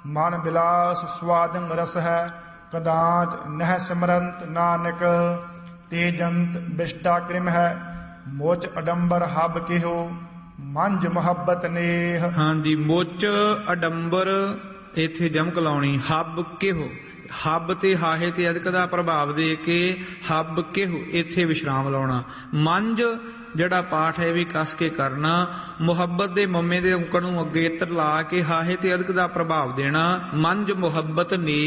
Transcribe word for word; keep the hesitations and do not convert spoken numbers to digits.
ਮਨ ਬਿਲਾਸ ਸੁਆਦੰ ਰਸ ਹੈ, ਕਦਾਚ ਨਹਿ ਸਿਮਰੰਤ ਨਾਨਕ। ਤੇਜੰਤ ਬਿਸ਼ਟਾ ਕ੍ਰਿਮ ਹੈ, ਮੋਚ ਅਡੰਬਰ ਹਬ ਕਿਹੋ, ਮੰਜ ਮੁਹੱਬਤ ਨੇਹ। ਹਾਂਜੀ, ਮੁੱਚ ਅਡੰਬਰ ਇੱਥੇ ਜਮਕ ਲਾਉਣੀ। ਹੱਬ ਕਿਹੋ, ਹੱਬ ਤੇ ਹਾਹੇ ਤੇ ਅਧਿਕ ਦਾ ਪ੍ਰਭਾਵ ਦੇ ਕੇ ਹੱਬ ਕਿਹੋ ਇੱਥੇ ਵਿਸ਼ਰਾਮ ਲਾਉਣਾ। ਮੰਜ ਜਿਹੜਾ ਪਾਠ ਹੈ ਇਹ ਵੀ ਕੱਸ ਕੇ ਕਰਨਾ। ਮੁਹੱਬਤ ਦੇ ਮੰਮੇ ਦੇ ਔਂਕੜ ਨੂੰ ਅੱਗੇ ਇੱਤਰ ਲਾ ਕੇ ਹਾਹੇ ਤੇ ਅਧਿਕ ਦਾ ਪ੍ਰਭਾਵ ਦੇਣਾ। ਮੰਜ ਮੁਹੱਬਤ ਨੇ